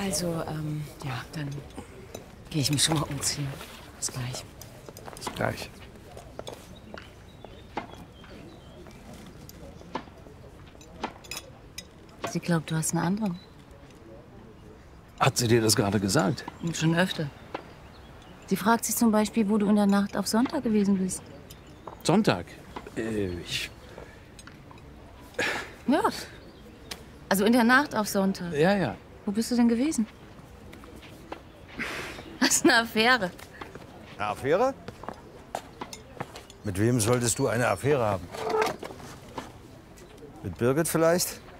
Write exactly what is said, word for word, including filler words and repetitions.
Also, ähm, ja, dann gehe ich mich schon mal umziehen. Bis gleich. Bis gleich. Sie glaubt, du hast eine andere. Hat sie dir das gerade gesagt? Schon öfter. Sie fragt sich zum Beispiel, wo du in der Nacht auf Sonntag gewesen bist. Sonntag? Äh, ich... Ja. Also in der Nacht auf Sonntag. Ja, ja. Wo bist du denn gewesen? Das ist eine Affäre. Eine Affäre? Mit wem solltest du eine Affäre haben? Mit Birgit vielleicht?